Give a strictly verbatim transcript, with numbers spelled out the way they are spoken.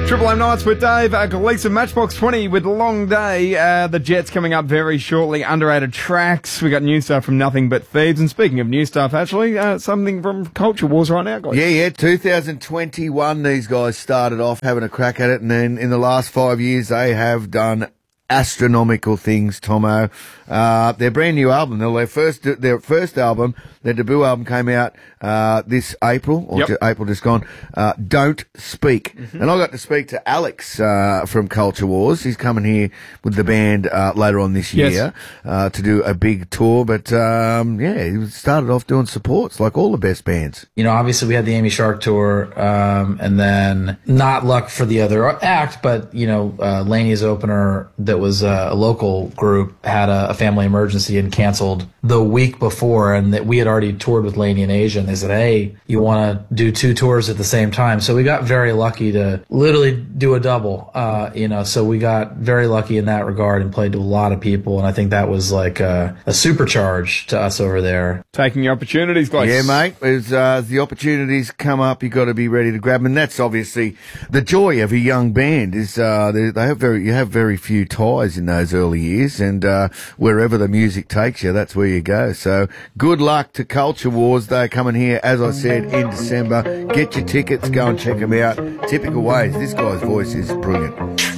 Triple M Nights with Dave. Uh, Gleason Matchbox twenty with Long Day. Uh, the Jets coming up very shortly. Underrated tracks. We got new stuff from Nothing But Thieves. And speaking of new stuff, actually, uh, something from Culture Wars right now, guys. Yeah, yeah. two thousand twenty-one, these guys started off having a crack at it, and then in the last five years, they have done astronomical things, Tomo. Uh, their brand new album, their first, their first album, their debut album came out, uh, this April, or Yep. ju- April just gone, uh, Don't Speak. Mm-hmm. And I got to speak to Alex, uh, from Culture Wars. He's coming here with the band, uh, later on this Yes. year, uh, to do a big tour. But, um, yeah, he started off doing supports like all the best bands. You know, obviously we had the Amy Shark tour, um, and then not luck for the other act, but, you know, uh, Laney's opener that was uh, a local group had a, a family emergency and canceled the week before, and that we had already toured with Laney in Asia, and they said, hey, you want to do two tours at the same time? So we got very lucky to literally do a double, uh, you know, so we got very lucky in that regard and played to a lot of people, and I think that was like a, a supercharge to us over there. Taking your opportunities, guys. Yeah, mate. As, uh, as the opportunities come up, you got to be ready to grab them. And that's obviously the joy of a young band. Is uh, they, they have very you have very few ties in those early years, and uh, wherever the music takes you, that's where you go. So good luck to Culture Wars. They're coming here, as I said, in December. Get your tickets. Go and check them out. Typical Ways. This guy's voice is brilliant.